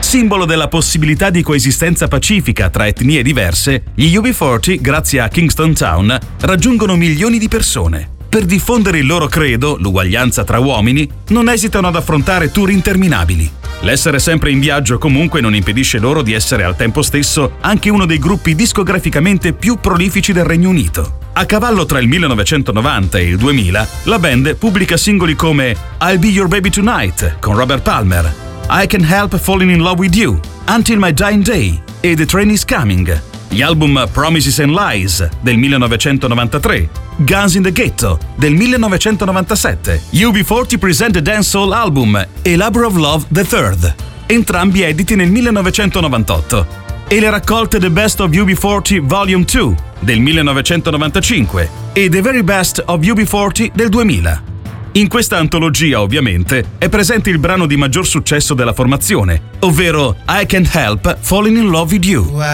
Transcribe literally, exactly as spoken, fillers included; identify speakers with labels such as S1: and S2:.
S1: Simbolo della possibilità di coesistenza pacifica tra etnie diverse, gli U B quaranta, grazie a Kingston Town, raggiungono milioni di persone. Per diffondere il loro credo, l'uguaglianza tra uomini, non esitano ad affrontare tour interminabili. L'essere sempre in viaggio comunque non impedisce loro di essere al tempo stesso anche uno dei gruppi discograficamente più prolifici del Regno Unito. A cavallo tra il millenovecentonovanta e il duemila, la band pubblica singoli come I'll Be Your Baby Tonight con Robert Palmer, I Can't Help Falling in Love With You, Until My Dying Day e The Train Is Coming. Gli album Promises and Lies del millenovecentonovantatré, Guns in the Ghetto del millenovecentonovantasette, U B quaranta Present the Dancehall Album e Labor of Love the Third, entrambi editi nel millenovecentonovantotto, e le raccolte The Best of U B quaranta Volume due del millenovecentonovantacinque e The Very Best of U B quaranta del duemila. In questa antologia, ovviamente, è presente il brano di maggior successo della formazione, ovvero I Can't Help Falling in Love With You.